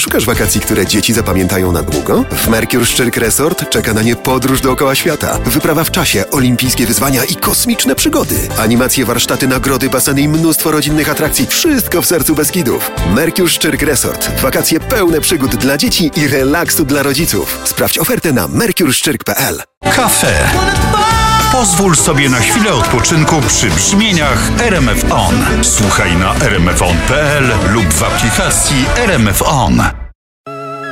Szukasz wakacji, które dzieci zapamiętają na długo? W Mercure Szczyrk Resort czeka na nie podróż dookoła świata, wyprawa w czasie, olimpijskie wyzwania i kosmiczne przygody. Animacje, warsztaty, nagrody, baseny i mnóstwo rodzinnych atrakcji. Wszystko w sercu Beskidów. Mercure Szczyrk Resort. Wakacje pełne przygód dla dzieci i relaksu dla rodziców. Sprawdź ofertę na mercureszczyrk.pl. Cafe. Pozwól sobie na chwilę odpoczynku przy brzmieniach RMF On. Słuchaj na rmfon.pl lub w aplikacji RMF On.